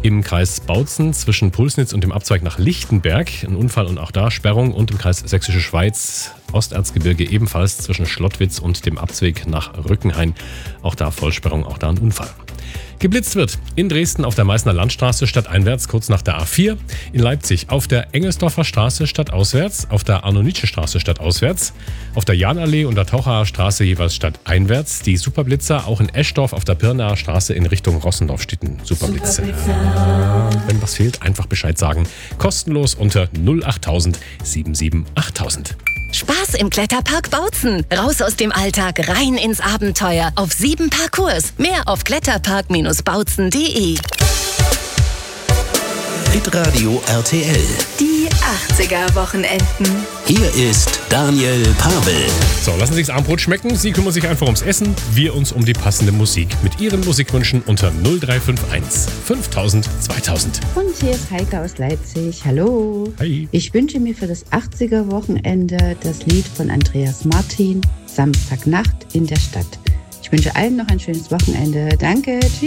Im Kreis Bautzen zwischen Pulsnitz und dem Abzweig nach Lichtenberg ein Unfall und auch da Sperrung. Und im Kreis Sächsische Schweiz, Osterzgebirge ebenfalls zwischen Schlottwitz und dem Abzweig nach Rückenhain. Auch da Vollsperrung, auch da ein Unfall. Geblitzt wird in Dresden auf der Meißner Landstraße stadteinwärts kurz nach der A4, in Leipzig auf der Engelsdorfer Straße stadtauswärts, auf der Arno-Nitsche-Straße stadtauswärts, auf der Jahnallee und der Tauchaer Straße jeweils stadteinwärts, die Superblitzer auch in Eschdorf auf der Pirnaer Straße in Richtung Rossendorf-Stitten. Superblitzer. Wenn was fehlt, einfach Bescheid sagen. Kostenlos unter 08000 77 8000. Spaß im Kletterpark Bautzen. Raus aus dem Alltag, rein ins Abenteuer. Auf 7 Parcours. Mehr auf kletterpark-bautzen.de. Hitradio RTL. Die 80er-Wochenenden. Hier ist Daniel Pavel. So, lassen Sie sich das Abendbrot schmecken. Sie kümmern sich einfach ums Essen. Wir uns um die passende Musik. Mit Ihren Musikwünschen unter 0351 5000 2000. Und hier ist Heike aus Leipzig. Hallo. Hi. Ich wünsche mir für das 80er-Wochenende das Lied von Andreas Martin, Samstagnacht in der Stadt. Ich wünsche allen noch ein schönes Wochenende. Danke. Tschüss.